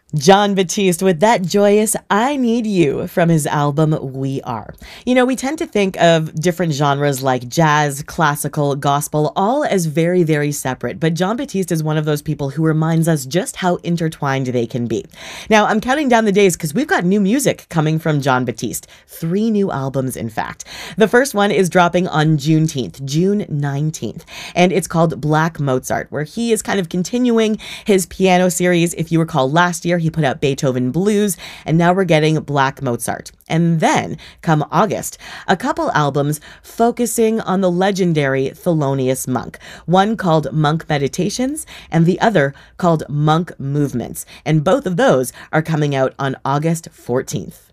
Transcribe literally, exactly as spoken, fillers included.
Jon Batiste with that joyous I Need You from his album We Are. You know, we tend to think of different genres like jazz, classical, gospel, all as very, very separate. But Jon Batiste is one of those people who reminds us just how intertwined they can be. Now, I'm counting down the days because we've got new music coming from Jon Batiste. Three new albums, in fact. The first one is dropping on Juneteenth, June nineteenth, and it's called Black Mozart, where he is kind of continuing his piano series. If you recall, last year he put out Beethoven Blues, and now we're getting Black Mozart. And then, come August, a couple albums focusing on the legendary Thelonious Monk, one called Monk Meditations and the other called Monk Movements. And both of those are coming out on August fourteenth.